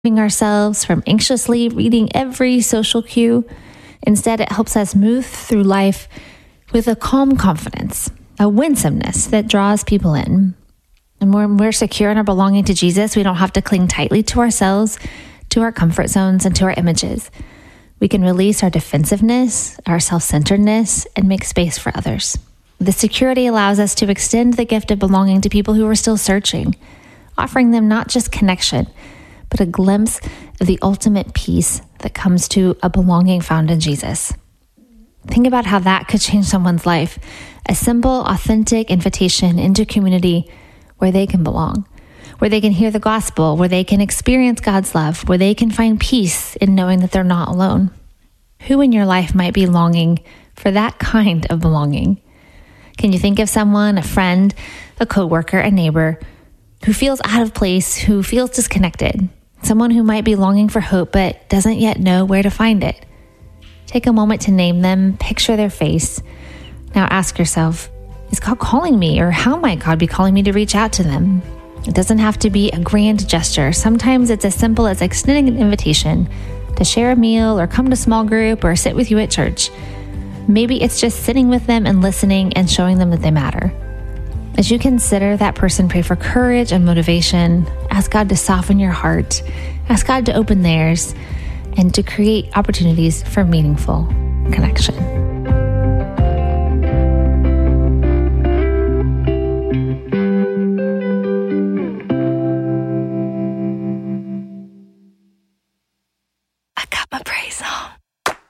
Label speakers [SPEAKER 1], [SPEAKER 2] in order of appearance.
[SPEAKER 1] ourselves from anxiously reading every social cue. Instead, it helps us move through life with a calm confidence, a winsomeness that draws people in. And when we're secure in our belonging to Jesus, we don't have to cling tightly to ourselves, to our comfort zones, and to our images. We can release our defensiveness, our self-centeredness, and make space for others. The security allows us to extend the gift of belonging to people who are still searching, offering them not just connection, but a glimpse of the ultimate peace that comes to a belonging found in Jesus. Think about how that could change someone's life. A simple, authentic invitation into community where they can belong, where they can hear the gospel, where they can experience God's love, where they can find peace in knowing that they're not alone. Who in your life might be longing for that kind of belonging? Can you think of someone, a friend, a coworker, a neighbor, who feels out of place, who feels disconnected? Someone who might be longing for hope but doesn't yet know where to find it. Take a moment to name them, picture their face. Now ask yourself, is God calling me, or how might God be calling me to reach out to them? It doesn't have to be a grand gesture. Sometimes it's as simple as extending an invitation to share a meal or come to small group or sit with you at church. Maybe it's just sitting with them and listening and showing them that they matter. As you consider that person, pray for courage and motivation. Ask God to soften your heart. Ask God to open theirs and to create opportunities for meaningful connection.